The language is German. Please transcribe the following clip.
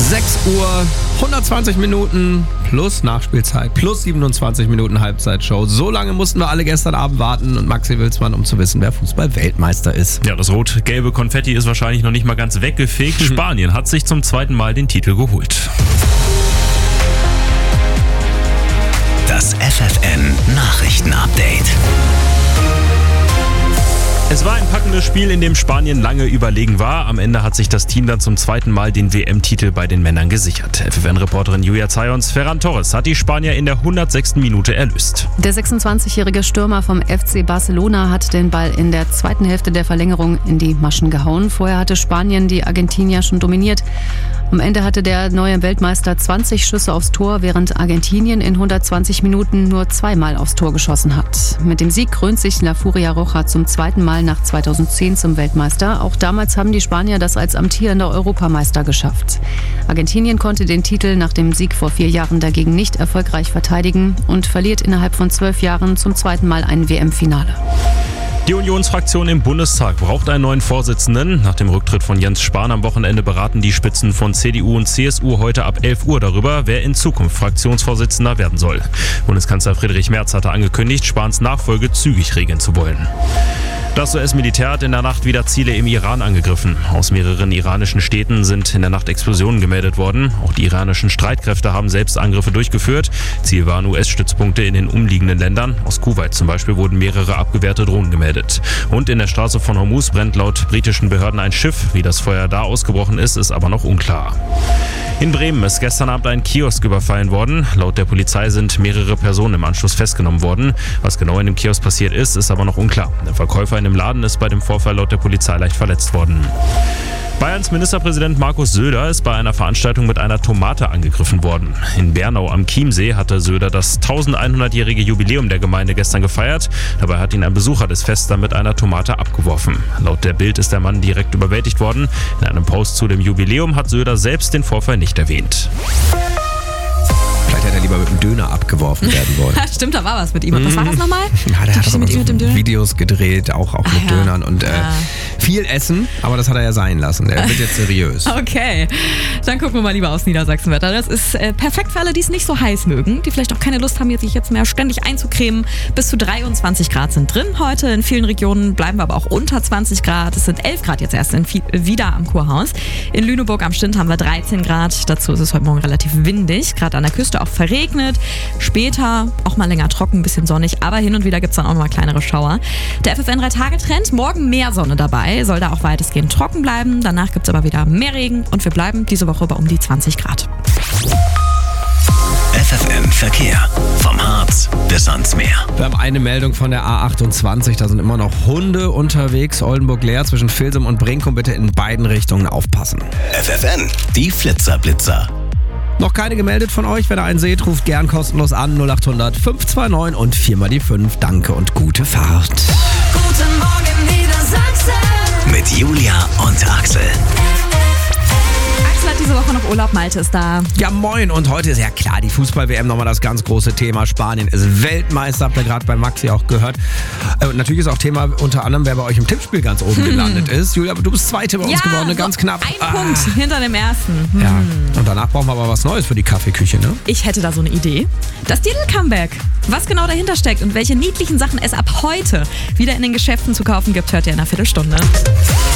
6 Uhr, 120 Minuten plus Nachspielzeit, plus 27 Minuten Halbzeitshow. So lange mussten wir alle gestern Abend warten und Maxi Wilsmann, um zu wissen, wer Fußball-Weltmeister ist. Ja, das rot-gelbe Konfetti ist wahrscheinlich noch nicht mal ganz weggefegt. Spanien hat sich zum zweiten Mal den Titel geholt. Das FFN-Nachrichten-Update. Es war ein packendes Spiel, in dem Spanien lange überlegen war. Am Ende hat sich das Team dann zum zweiten Mal den WM-Titel bei den Männern gesichert. FFN-Reporterin Julia Zayons, Ferran Torres hat die Spanier in der 106. Minute erlöst. Der 26-jährige Stürmer vom FC Barcelona hat den Ball in der zweiten Hälfte der Verlängerung in die Maschen gehauen. Vorher hatte Spanien die Argentinier schon dominiert. Am Ende hatte der neue Weltmeister 20 Schüsse aufs Tor, während Argentinien in 120 Minuten nur zweimal aufs Tor geschossen hat. Mit dem Sieg krönt sich La Furia Roja zum zweiten Mal nach 2010 zum Weltmeister. Auch damals haben die Spanier das als amtierender Europameister geschafft. Argentinien konnte den Titel nach dem Sieg vor 4 Jahren dagegen nicht erfolgreich verteidigen und verliert innerhalb von 12 Jahren zum zweiten Mal ein WM-Finale. Die Unionsfraktion im Bundestag braucht einen neuen Vorsitzenden. Nach dem Rücktritt von Jens Spahn am Wochenende beraten die Spitzen von CDU und CSU heute ab 11 Uhr darüber, wer in Zukunft Fraktionsvorsitzender werden soll. Bundeskanzler Friedrich Merz hatte angekündigt, Spahns Nachfolge zügig regeln zu wollen. Das US-Militär hat in der Nacht wieder Ziele im Iran angegriffen. Aus mehreren iranischen Städten sind in der Nacht Explosionen gemeldet worden. Auch die iranischen Streitkräfte haben selbst Angriffe durchgeführt. Ziel waren US-Stützpunkte in den umliegenden Ländern. Aus Kuwait zum Beispiel wurden mehrere abgewehrte Drohnen gemeldet. Und in der Straße von Hormuz brennt laut britischen Behörden ein Schiff. Wie das Feuer da ausgebrochen ist aber noch unklar. In Bremen ist gestern Abend ein Kiosk überfallen worden. Laut der Polizei sind mehrere Personen im Anschluss festgenommen worden. Was genau in dem Kiosk passiert ist aber noch unklar. Der Verkäufer in dem Laden ist bei dem Vorfall laut der Polizei leicht verletzt worden. Bayerns Ministerpräsident Markus Söder ist bei einer Veranstaltung mit einer Tomate angegriffen worden. In Bernau am Chiemsee hatte Söder das 1100-jährige Jubiläum der Gemeinde gestern gefeiert. Dabei hat ihn ein Besucher des Fests dann mit einer Tomate abgeworfen. Laut der Bild ist der Mann direkt überwältigt worden. In einem Post zu dem Jubiläum hat Söder selbst den Vorfall nicht erwähnt. Vielleicht hätte er lieber mit dem Döner abgeworfen werden wollen. Stimmt, da war was mit ihm. Und was war das nochmal? Ja, der hat aber mit dem Döner? Videos gedreht, auch mit Dönern und viel Essen, aber das hat er ja sein lassen. Er wird jetzt seriös. Okay, dann gucken wir mal lieber aufs Niedersachsenwetter. Das ist perfekt für alle, die es nicht so heiß mögen, die vielleicht auch keine Lust haben, sich jetzt mehr ständig einzucremen. Bis zu 23 Grad sind drin heute. In vielen Regionen bleiben wir aber auch unter 20 Grad. Es sind 11 Grad jetzt erst wieder am Kurhaus. In Lüneburg am Stint haben wir 13 Grad. Dazu ist es heute Morgen relativ windig, gerade an der Küste auch verregnet. Später auch mal länger trocken, ein bisschen sonnig, aber hin und wieder gibt es dann auch mal kleinere Schauer. Der FFN 3-Tage-Trend, morgen mehr Sonne dabei, soll da auch weitestgehend trocken bleiben. Danach gibt es aber wieder mehr Regen und wir bleiben diese Woche bei um die 20 Grad. FFN Verkehr. Vom Harz bis ans Meer. Wir haben eine Meldung von der A28, da sind immer noch Hunde unterwegs. Oldenburg-Leer zwischen Vilsum und Brinkum, bitte in beiden Richtungen aufpassen. FFN, die Flitzer-Blitzer. Noch keine gemeldet von euch? Wenn ihr einen seht, ruft gern kostenlos an 0800 529 und 4x5. Danke und gute Fahrt. Guten Morgen Niedersachsen. Mit Julia und Axel. Axel hat diese Woche noch Urlaub, Malte ist da. Ja, moin. Und heute ist ja klar die Fußball-WM nochmal das ganz große Thema. Spanien ist Weltmeister, habt ihr gerade bei Maxi auch gehört. Und natürlich ist auch Thema unter anderem, wer bei euch im Tippspiel ganz oben gelandet ist. Julia, du bist Zweite bei uns geworden, ganz knapp. Ein Punkt hinter dem ersten. Ja, und danach brauchen wir aber was Neues für die Kaffeeküche, ne? Ich hätte da so eine Idee. Das Lidl-Comeback. Was genau dahinter steckt und welche niedlichen Sachen es ab heute wieder in den Geschäften zu kaufen gibt, hört ihr in einer Viertelstunde.